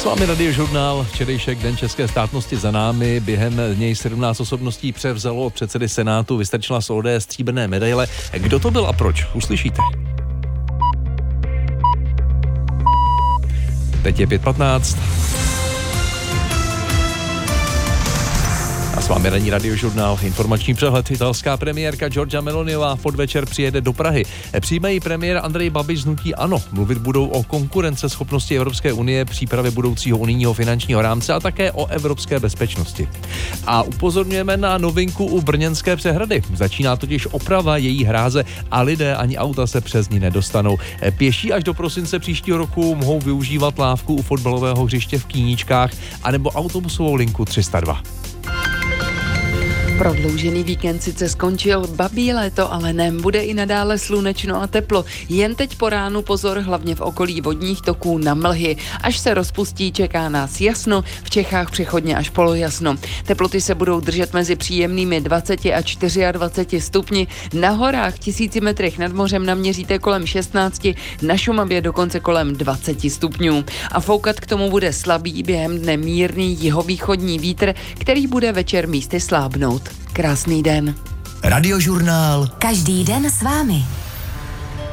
vámi Radiožurnál, včerejšek Den české státnosti za námi, během něj 17 osobností převzalo od předsedy Senátu, vystrčila z ODS stříbrné medaile. Kdo to byl a proč? Uslyšíte. Teď je 5:15. A s vámi ranní Radiožurnál, informační přehled. Italská premiérka Giorgia Meloniová v podvečer přijede do Prahy. Přijímají premiér Andrej Babiš z hnutí ANO. Mluvit budou o konkurenceschopnosti Evropské unie, přípravě budoucího unijního finančního rámce a také o evropské bezpečnosti. A upozorňujeme na novinku u brněnské přehrady. Začíná totiž oprava její hráze a lidé ani auta se přes ní nedostanou. Pěší až do prosince příštího roku mohou využívat lávku u fotbalového hřiště v Kíníčkách anebo autobusovou linku 302. Prodloužený víkend sice skončil, babí léto ale ne, bude i nadále slunečno a teplo. Jen teď po ránu pozor, hlavně v okolí vodních toků na mlhy. Až se rozpustí, čeká nás jasno, v Čechách přechodně až polojasno. Teploty se budou držet mezi příjemnými 20 a 24 stupni. Na horách 1000 metrech nad mořem naměříte kolem 16, na Šumavě dokonce kolem 20 stupňů. A foukat k tomu bude slabý, během dne mírný jihovýchodní vítr, který bude večer místy slábnout. Krásný den. Radiožurnál. Každý den s vámi.